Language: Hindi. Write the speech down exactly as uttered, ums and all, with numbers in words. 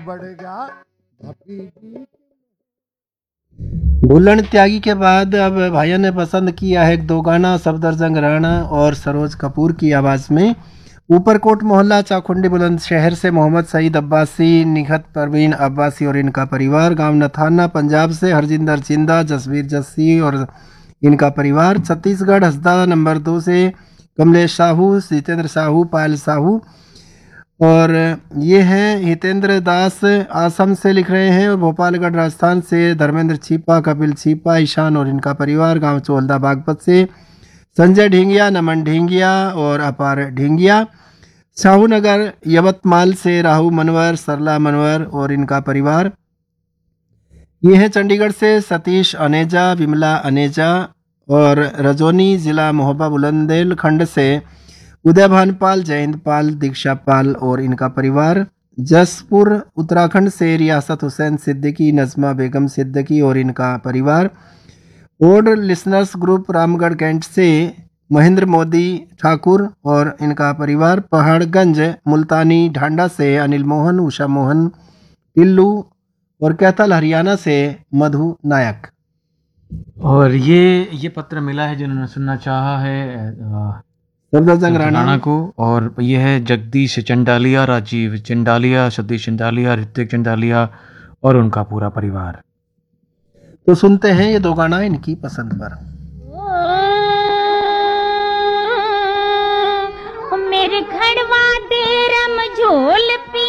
बढ़ेगा धपी जी। भूलन त्यागी के बाद अब भाइयों ने पसंद किया है एक दो गाना सफदरजंग राणा और सरोज कपूर की आवाज़ में। ऊपरकोट मोहल्ला चाकुंडी बुलंदशहर से मोहम्मद सईद अब्बासी, निखत परवीन अब्बासी और इनका परिवार, गांव नथाना पंजाब से हरजिंदर चिंदा, जसवीर जस्सी और इनका परिवार, छत्तीसगढ़ हसदा नंबर दो से कमलेश साहू, जितेंद्र साहू, पायल साहू और ये हैं हितेंद्र दास आसम से लिख रहे हैं और भोपालगढ़ राजस्थान से धर्मेंद्र छीपा, कपिल छीपा, ईशान और इनका परिवार, गांव चोलदा बागपत से संजय ढींगिया, नमन ढींगिया और अपार ढींगिया, शाहूनगर यवतमाल से राहु मनवर, सरला मनवर और इनका परिवार। ये है चंडीगढ़ से सतीश अनेजा, विमला अनेजा और रजौनी जिला मोहब्बा बुलंदेलखंड से उदय भानपाल, जयंत पाल, दीक्षा पाल और इनका परिवार। जसपुर उत्तराखंड से रियासत हुसैन सिद्दीकी, नजमा बेगम सिद्दीकी और इनका परिवार। Odd listeners group Ramgarh cantt से महेंद्र मोदी ठाकुर और इनका परिवार। पहाड़गंज मुल्तानी ढांडा से अनिल मोहन, उषा मोहन, टिल्लू और कैथल हरियाणा से मधु नायक। और ये ये पत्र मिला है जिन्होंने सुनना चाहा है सफदरजंग राणा राणा को, और ये है जगदीश चंडालिया, राजीव चंडालिया, सतीश चंडालिया, ऋतिक चंडालिया और उनका पूरा परिवार। तो सुनते हैं ये दो गाना इनकी पसंद पर। मेरे घड़वा दे रम झोल पी